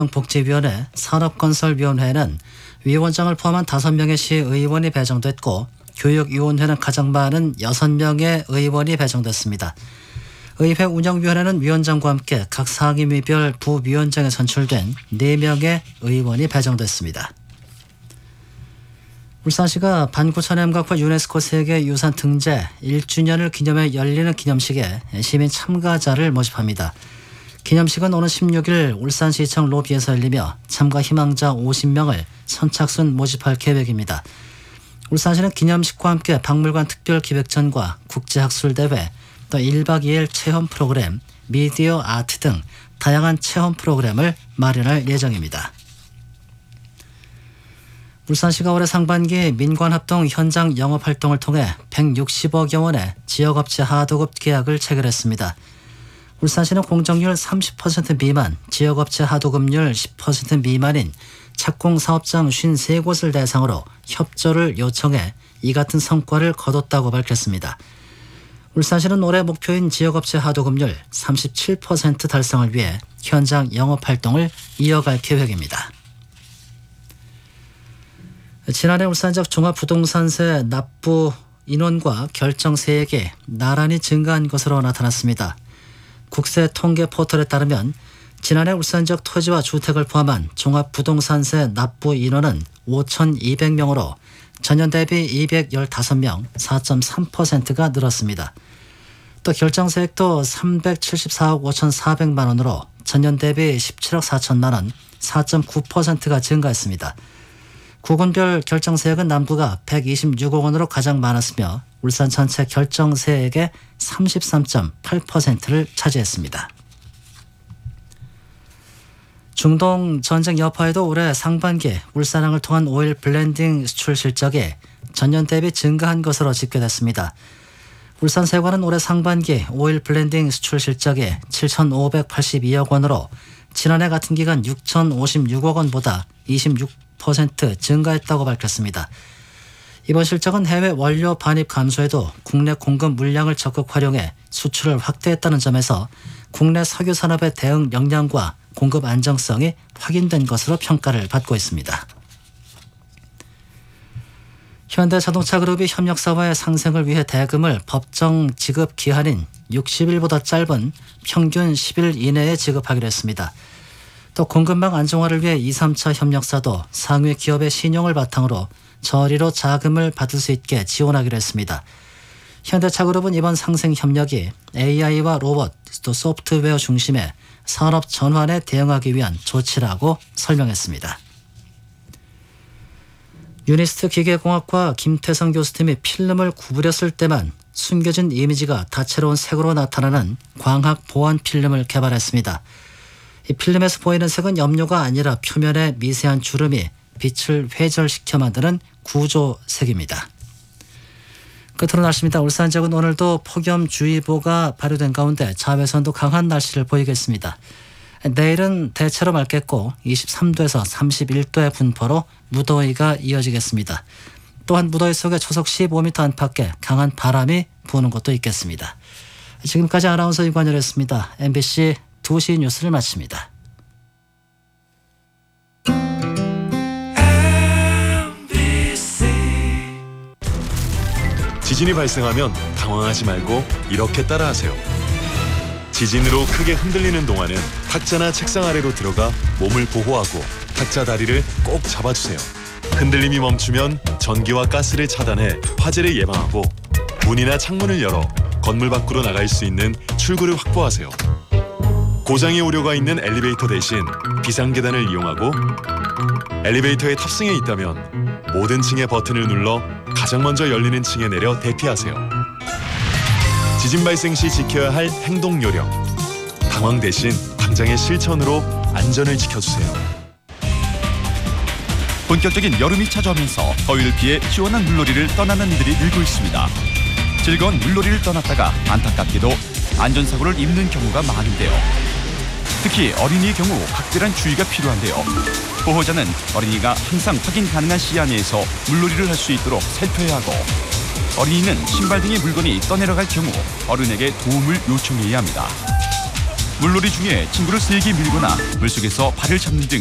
복지위원회, 산업건설위원회는 위원장을 포함한 5명의 시의원이 배정됐고 교육위원회는 가장 많은 6명의 의원이 배정됐습니다. 의회 운영위원회는 위원장과 함께 각 상임위별 부위원장에 선출된 4명의 의원이 배정됐습니다. 울산시가 반구천햄각화 유네스코 세계유산 등재 1주년을 기념해 열리는 기념식에 시민 참가자를 모집합니다. 기념식은 오는 16일 울산시청 로비에서 열리며 참가 희망자 50명을 선착순 모집할 계획입니다. 울산시는 기념식과 함께 박물관 특별기획전과 국제학술대회, 또 1박 2일 체험 프로그램, 미디어 아트 등 다양한 체험 프로그램을 마련할 예정입니다. 울산시가 올해 상반기 민관합동 현장 영업활동을 통해 160억여 원의 지역업체 하도급 계약을 체결했습니다. 울산시는 공정률 30% 미만, 지역업체 하도급률 10% 미만인 착공사업장 53곳을 대상으로 협조를 요청해 이 같은 성과를 거뒀다고 밝혔습니다. 울산시는 올해 목표인 지역업체 하도급률 37% 달성을 위해 현장 영업활동을 이어갈 계획입니다. 지난해 울산적 종합부동산세 납부 인원과 결정세액이 나란히 증가한 것으로 나타났습니다. 국세 통계 포털에 따르면 지난해 울산적 토지와 주택을 포함한 종합부동산세 납부 인원은 5,200명으로 전년 대비 215명, 4.3%가 늘었습니다. 또 결정세액도 374억 5,400만 원으로 전년 대비 17억 4천만 원, 4.9%가 증가했습니다. 구군별 결정세액은 남구가 126억 원으로 가장 많았으며 울산 전체 결정세액의 33.8%를 차지했습니다. 중동 전쟁 여파에도 올해 상반기 울산항을 통한 오일 블렌딩 수출 실적이 전년 대비 증가한 것으로 집계됐습니다. 울산세관은 올해 상반기 오일 블렌딩 수출 실적이 7,582억 원으로 지난해 같은 기간 6,056억 원보다 26% 증가했다고 밝혔습니다. 이번 실적은 해외 원료 반입 감소에도 국내 공급 물량을 적극 활용해 수출을 확대했다는 점에서 국내 석유 산업의 대응 역량과 공급 안정성이 확인된 것으로 평가를 받고 있습니다. 현대자동차그룹이 협력사와의 상생을 위해 대금을 법정 지급 기한인 60일보다 짧은 평균 10일 이내에 지급하기로 했습니다. 또 공급망 안정화를 위해 2, 3차 협력사도 상위 기업의 신용을 바탕으로 저리로 자금을 받을 수 있게 지원하기로 했습니다. 현대차그룹은 이번 상생 협력이 AI와 로봇, 또 소프트웨어 중심의 산업 전환에 대응하기 위한 조치라고 설명했습니다. 유니스트 기계공학과 김태성 교수팀이 필름을 구부렸을 때만 숨겨진 이미지가 다채로운 색으로 나타나는 광학 보완 필름을 개발했습니다. 이 필름에서 보이는 색은 염료가 아니라 표면의 미세한 주름이 빛을 회절시켜 만드는 구조색입니다. 끝으로 날씨입니다. 울산 지역은 오늘도 폭염주의보가 발효된 가운데 자외선도 강한 날씨를 보이겠습니다. 내일은 대체로 맑겠고 23도에서 31도의 분포로 무더위가 이어지겠습니다. 또한 무더위 속에 초속 15m 안팎의 강한 바람이 부는 곳도 있겠습니다. 지금까지 아나운서 유관열이었습니다. MBC 2시 뉴스를 마칩니다. 지진이 발생하면 당황하지 말고 이렇게 따라하세요. 지진으로 크게 흔들리는 동안은 탁자나 책상 아래로 들어가 몸을 보호하고 탁자 다리를 꼭 잡아주세요. 흔들림이 멈추면 전기와 가스를 차단해 화재를 예방하고 문이나 창문을 열어 건물 밖으로 나갈 수 있는 출구를 확보하세요. 고장이 우려가 있는 엘리베이터 대신 비상계단을 이용하고 엘리베이터에 탑승해 있다면 모든 층의 버튼을 눌러 가장 먼저 열리는 층에 내려 대피하세요. 지진 발생 시 지켜야 할 행동 요령. 당황 대신 당장의 실천으로 안전을 지켜주세요. 본격적인 여름이 찾아오면서 더위를 피해 시원한 물놀이를 떠나는 이들이 늘고 있습니다. 즐거운 물놀이를 떠났다가 안타깝게도 안전사고를 입는 경우가 많은데요. 특히 어린이의 경우 각별한 주의가 필요한데요. 보호자는 어린이가 항상 확인 가능한 시야 내에서 물놀이를 할 수 있도록 살펴야 하고, 어린이는 신발 등의 물건이 떠내려갈 경우 어른에게 도움을 요청해야 합니다. 물놀이 중에 친구를 세게 밀거나 물속에서 발을 잡는 등